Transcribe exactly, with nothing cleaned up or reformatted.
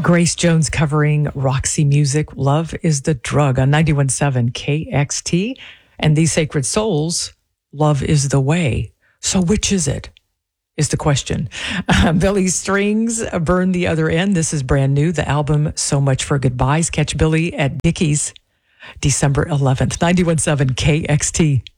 Grace Jones covering Roxy Music, Love is the Drug on ninety-one point seven K X T. And These Sacred Souls, Love is the Way. So which is it? Is the question. Uh, Billy Strings, Burn the Other End. This is brand new. The album, So Much for Goodbyes. Catch Billy at Dickies, December eleventh. ninety-one point seven K X T.